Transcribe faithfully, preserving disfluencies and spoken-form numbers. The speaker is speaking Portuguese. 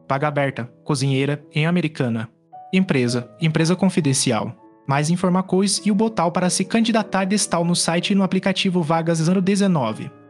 vaga aberta, cozinheira, em Americana. Empresa, empresa confidencial. Mais informações e o botão para se candidatar está no site e no aplicativo Vagas ano dezenove.